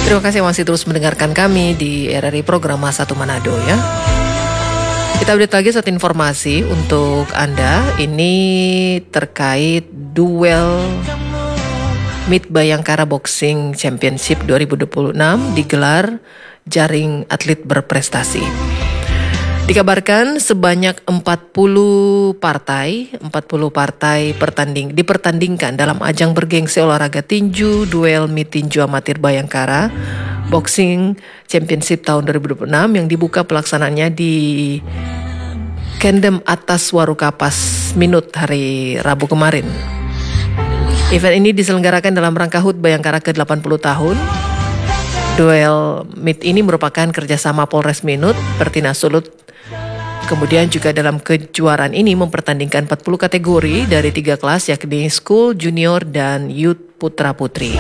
Terima kasih masih terus mendengarkan kami di RRI Program Masa 1 Manado ya. Kita update lagi satu informasi untuk Anda. Ini terkait duel Meet Bayangkara Boxing Championship 2026 digelar jaring atlet berprestasi. Dikabarkan sebanyak 40 partai dipertandingkan dalam ajang bergengsi olahraga tinju duel Meet Tinju Amatir Bayangkara Boxing Championship tahun 2026 yang dibuka pelaksanaannya di Kendem Atas Warukapas Minut hari Rabu kemarin. Event ini diselenggarakan dalam rangka HUT Bayangkara ke-80 tahun. Duel Meet ini merupakan kerjasama Polres Minut, Pertina Sulut. Kemudian juga dalam kejuaraan ini mempertandingkan 40 kategori dari 3 kelas yakni School, Junior, dan Youth Putra Putri.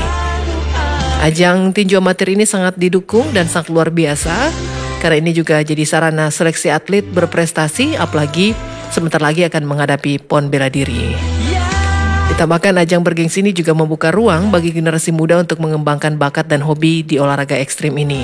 Ajang tinju amatir ini sangat didukung dan sangat luar biasa karena ini juga jadi sarana seleksi atlet berprestasi, apalagi sebentar lagi akan menghadapi PON bela diri. Ditambahkan ajang bergengsi ini juga membuka ruang bagi generasi muda untuk mengembangkan bakat dan hobi di olahraga ekstrim ini.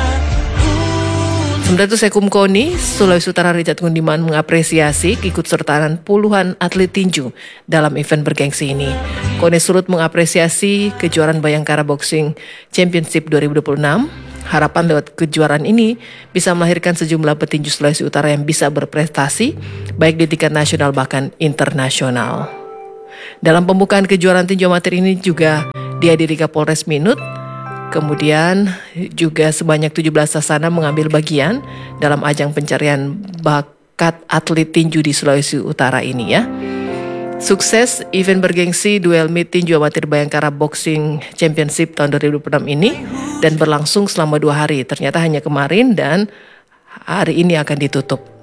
Sementara itu Sekum KONI, Sulawesi Utara Richard Ngundiman mengapresiasi keikutsertaan puluhan atlet tinju dalam event bergengsi ini. KONI Sulut mengapresiasi kejuaraan Bayangkara Boxing Championship 2026. Harapan lewat kejuaraan ini bisa melahirkan sejumlah petinju Sulawesi Utara yang bisa berprestasi, baik di tingkat nasional bahkan internasional. Dalam pembukaan kejuaraan tinju amatir ini juga dihadiri Kapolres Minut. Kemudian juga sebanyak 17 sasana mengambil bagian dalam ajang pencarian bakat atlet tinju di Sulawesi Utara ini ya. Sukses event bergengsi duel Meet Tinju Amatir Bayangkara Boxing Championship tahun 2026 ini dan berlangsung selama 2 hari. Ternyata hanya kemarin dan hari ini akan ditutup.